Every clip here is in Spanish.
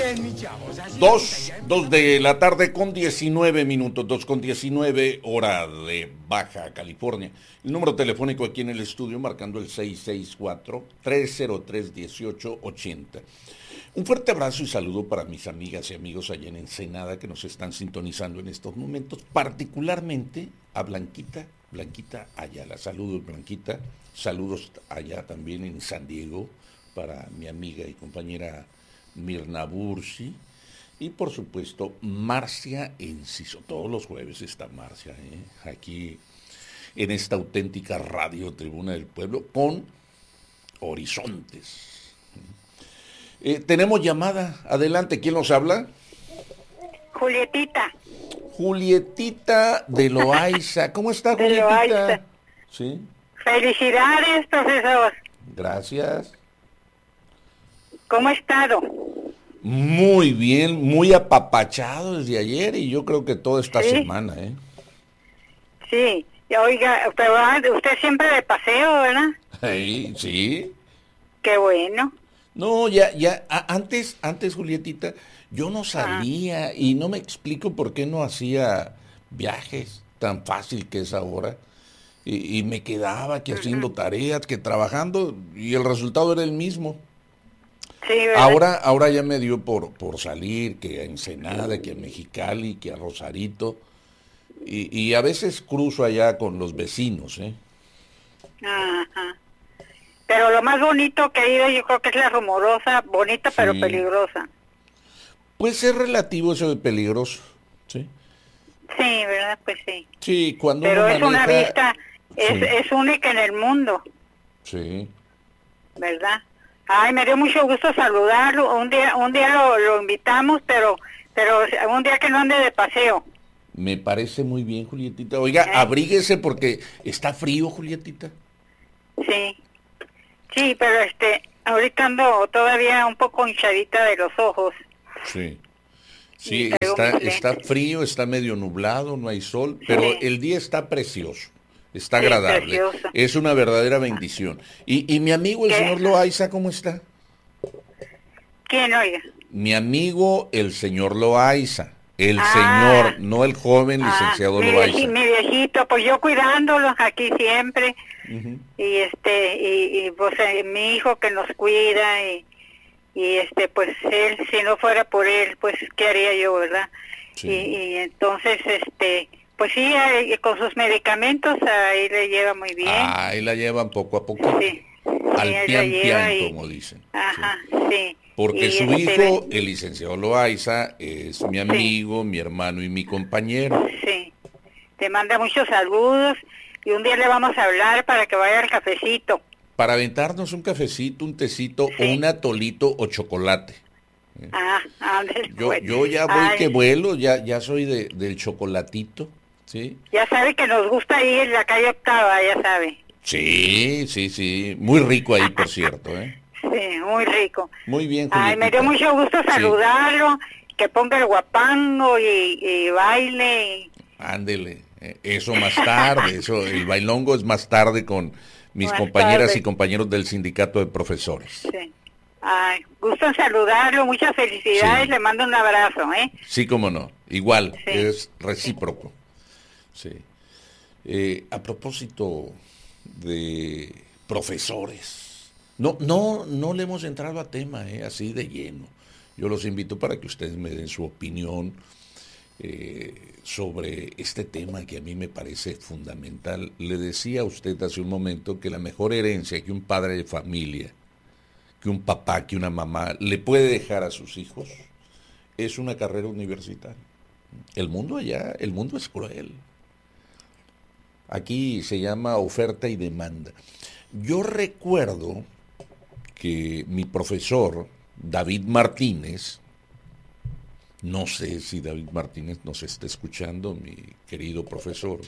bien, mi chavos. Así 2 de la tarde con 19 minutos, 2:19 hora de Baja California. El número telefónico aquí en el estudio marcando el 664-303-1880. Un fuerte abrazo y saludo para mis amigas y amigos allá en Ensenada que nos están sintonizando en estos momentos, particularmente a Blanquita Ayala. Saludos, Blanquita. Saludos allá también en San Diego para mi amiga y compañera Mirna Bursi. Y por supuesto, Marcia Enciso. Todos los jueves está Marcia, aquí en esta auténtica radio Tribuna del Pueblo con Horizontes. Tenemos llamada. Adelante, ¿quién nos habla? Julietita. Julietita de Loaiza. ¿Cómo está, De Julietita? Loaiza. Sí. Felicidades, profesor. Gracias. ¿Cómo ha estado? Muy bien, muy apapachado desde ayer y yo creo que toda esta ¿Sí? semana, Sí. Oiga, pero usted siempre de paseo, ¿verdad? Sí. Qué bueno. No, antes, Julietita, yo no salía y no me explico por qué no hacía viajes tan fácil que es ahora. Y me quedaba que haciendo tareas, que trabajando, y el resultado era el mismo. Sí, ¿verdad? Ahora ya me dio por salir, que a Ensenada, que a Mexicali, que a Rosarito, y a veces cruzo allá con los vecinos, Ajá. Pero lo más bonito que he ido yo creo que es la Rumorosa, bonita pero Sí. peligrosa. Pues es relativo eso de peligroso, ¿sí? Sí, ¿verdad? Pues sí. Sí, cuando Pero uno es una maneja... vista, es única en el mundo, Sí. ¿verdad? Ay, me dio mucho gusto saludarlo. Un día lo invitamos, pero un día que no ande de paseo. Me parece muy bien, Julietita. Oiga, abríguese porque está frío, Julietita. Sí. Sí, pero ahorita ando todavía un poco hinchadita de los ojos. Sí. Y Sí, traigo mis está lentes. frío, está medio nublado, no hay sol, pero Sí. el día está precioso, está Sí, agradable, precioso. es una verdadera bendición. Y mi amigo, el ¿Qué? señor Loaiza, ¿cómo está? ¿Quién, oiga? Mi amigo, el señor Loaiza, el Ah. señor, no el joven licenciado Loaiza. Mi viejito, pues yo cuidándolos aquí siempre. Ujú. Y pues mi hijo que nos cuida y pues él, si no fuera por él, pues qué haría yo, ¿verdad? Sí. Y entonces pues sí, con sus medicamentos ahí le lleva muy bien. Ahí la llevan poco a poco, Sí. al ahí pian la lleva pian, y- como dicen. Sí. Ajá, sí. Porque Y su hijo, el licenciado Loaiza, es mi amigo, mi hermano y mi compañero. Sí, te manda muchos saludos y un día le vamos a hablar para que vaya al cafecito. Para aventarnos un cafecito, un tecito o un atolito o chocolate. Ándale, pues. Yo ya voy Ay, que vuelo, ya soy del chocolatito, ¿sí? ya sabe que nos gusta ir en la calle Octava, ya sabe. Sí. Muy rico ahí, por cierto, ¿eh? Sí, muy rico. Muy bien, Ay, Julietita. me dio mucho gusto Sí. saludarlo, que ponga el guapango y baile. Ándele, eso más tarde, el bailongo es más tarde con mis Más compañeras tarde. y compañeros del sindicato de profesores. Sí. Ay, gusto en saludarlo, muchas felicidades, Sí. le mando un abrazo, ¿eh? Sí, cómo no, igual, Sí. es recíproco. Sí. A propósito de profesores, no le hemos entrado a tema, así de lleno. Yo los invito para que ustedes me den su opinión sobre este tema que a mí me parece fundamental. Le decía a usted hace un momento que la mejor herencia que un padre de familia, que un papá, que una mamá le puede dejar a sus hijos es una carrera universitaria. El mundo es cruel. Aquí se llama oferta y demanda. Yo recuerdo que mi profesor, David Martínez, no sé si David Martínez nos está escuchando, mi querido profesor,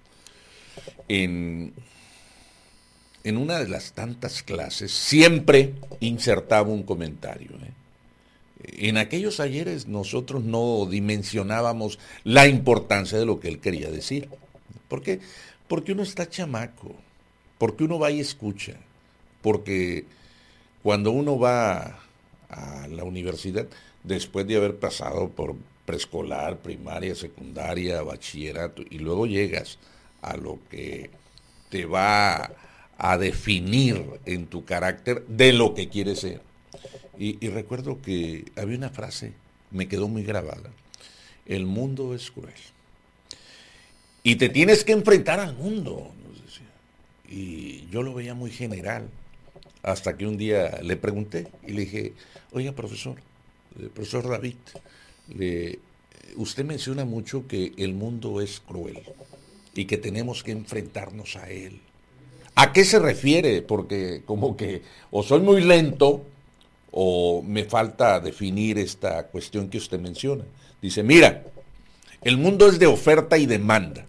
en una de las tantas clases siempre insertaba un comentario. En aquellos ayeres nosotros no dimensionábamos la importancia de lo que él quería decir. ¿Por qué? Porque uno está chamaco, porque uno va y escucha, porque cuando uno va a la universidad después de haber pasado por preescolar, primaria, secundaria, bachillerato, y luego llegas a lo que te va a definir en tu carácter de lo que quieres ser. Y recuerdo que había una frase, me quedó muy grabada: el mundo es cruel. Y te tienes que enfrentar al mundo, nos decía. Y yo lo veía muy general, hasta que un día le pregunté y le dije, oiga, profesor David, usted menciona mucho que el mundo es cruel y que tenemos que enfrentarnos a él. ¿A qué se refiere? Porque como que o soy muy lento o me falta definir esta cuestión que usted menciona. Dice, mira, el mundo es de oferta y demanda.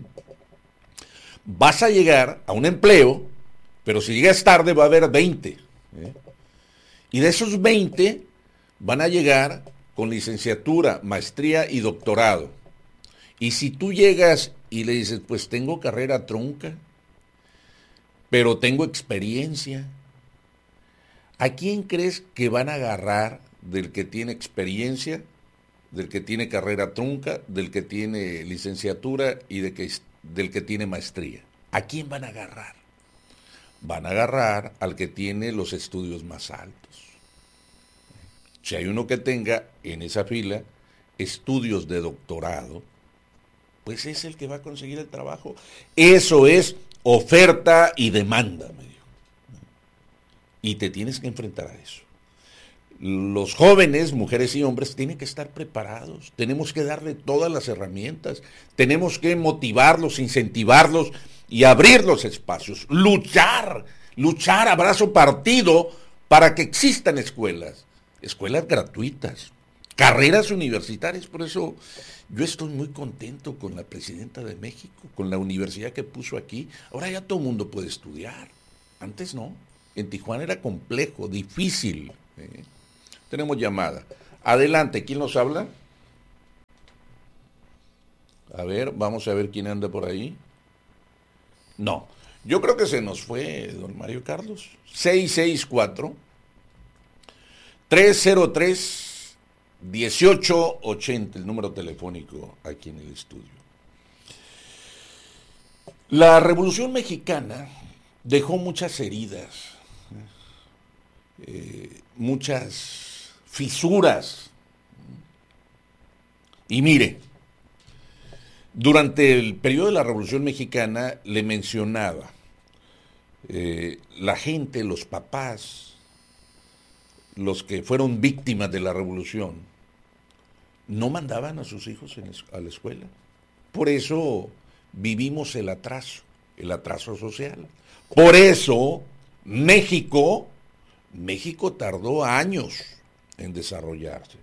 Vas a llegar a un empleo, pero si llegas tarde va a haber 20. Y de esos 20 van a llegar con licenciatura, maestría y doctorado. Y si tú llegas y le dices, pues tengo carrera trunca, pero tengo experiencia, ¿a quién crees que van a agarrar del que tiene experiencia, del que tiene carrera trunca, del que tiene licenciatura y del que tiene maestría? ¿A quién van a agarrar? Van a agarrar al que tiene los estudios más altos. Si hay uno que tenga en esa fila estudios de doctorado, pues es el que va a conseguir el trabajo. Eso es oferta y demanda, me dijo. Y te tienes que enfrentar a eso. Los jóvenes, mujeres y hombres, tienen que estar preparados. Tenemos que darle todas las herramientas. Tenemos que motivarlos, incentivarlos y abrir los espacios. Luchar a brazo partido para que existan escuelas gratuitas, carreras universitarias. Por eso yo estoy muy contento con la presidenta de México, con la universidad que puso aquí. Ahora ya todo el mundo puede estudiar. Antes no. En Tijuana era complejo, difícil. Tenemos llamada. Adelante, ¿quién nos habla? A ver, vamos a ver quién anda por ahí. No, yo creo que se nos fue don Mario Carlos. 664-303-1880, el número telefónico aquí en el estudio. La Revolución Mexicana dejó muchas heridas, muchas fisuras. Y mire, durante el periodo de la Revolución Mexicana le mencionaba, la gente, los papás, los que fueron víctimas de la revolución, no mandaban a sus hijos a la escuela. Por eso vivimos el atraso social. Por eso México tardó años en desarrollarse.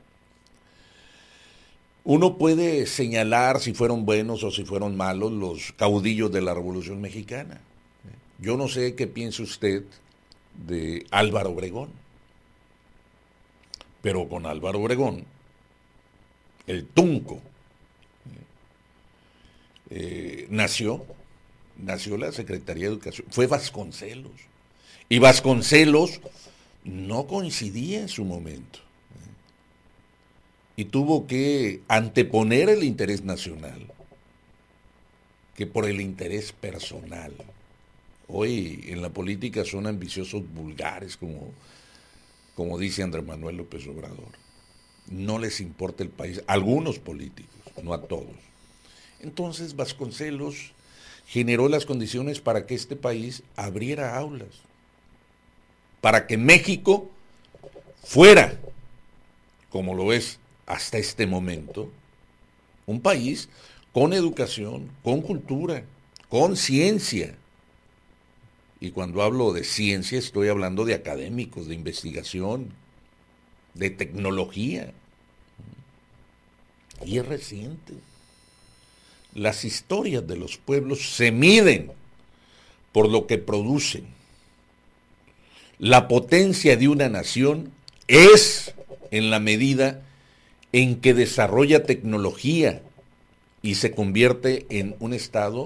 Uno puede señalar si fueron buenos o si fueron malos los caudillos de la Revolución Mexicana. Yo no sé qué piensa usted de Álvaro Obregón, pero con Álvaro Obregón, el Tunco, nació la Secretaría de Educación, fue Vasconcelos, y Vasconcelos no coincidía en su momento, y tuvo que anteponer el interés nacional que por el interés personal. Hoy en la política son ambiciosos vulgares, como dice Andrés Manuel López Obrador. No les importa el país, a algunos políticos, no a todos. Entonces Vasconcelos generó las condiciones para que este país abriera aulas, para que México fuera, como lo es hasta este momento, un país con educación, con cultura, con ciencia. Y cuando hablo de ciencia estoy hablando de académicos, de investigación, de tecnología. Y es reciente. Las historias de los pueblos se miden por lo que producen. La potencia de una nación es en la medida en que desarrolla tecnología y se convierte en un estado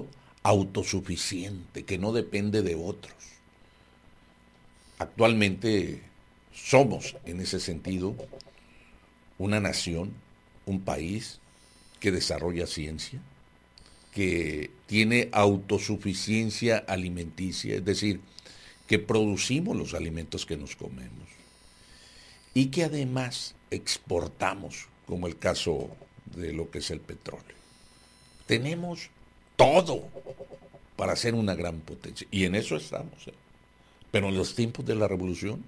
autosuficiente, que no depende de otros. Actualmente Somos, en ese sentido, una nación, un país que desarrolla ciencia, que tiene autosuficiencia alimenticia, es decir, que producimos los alimentos que nos comemos y que además exportamos, como el caso de lo que es el petróleo. Tenemos todo para ser una gran potencia y en eso estamos. Pero en los tiempos de la revolución,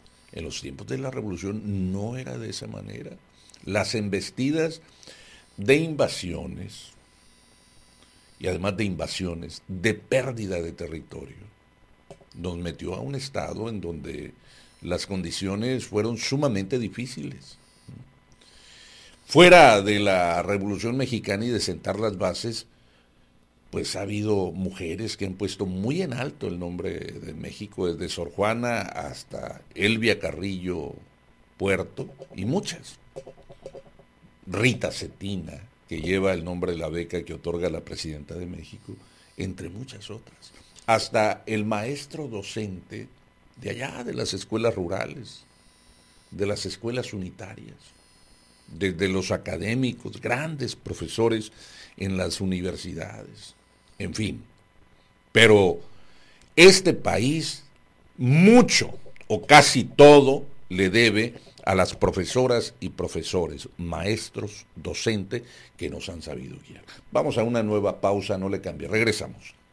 no era de esa manera. Las embestidas de invasiones, y además de invasiones, de pérdida de territorio, nos metió a un estado en donde las condiciones fueron sumamente difíciles. Fuera de la Revolución Mexicana y de sentar las bases, pues ha habido mujeres que han puesto muy en alto el nombre de México, desde Sor Juana hasta Elvia Carrillo Puerto, y muchas. Rita Cetina, que lleva el nombre de la beca que otorga la presidenta de México, entre muchas otras. Hasta el maestro docente de allá, de las escuelas rurales, de las escuelas unitarias, desde los académicos, grandes profesores en las universidades, en fin. Pero este país mucho o casi todo le debe a las profesoras y profesores, maestros, docentes que nos han sabido guiar. Vamos a una nueva pausa, no le cambie, regresamos.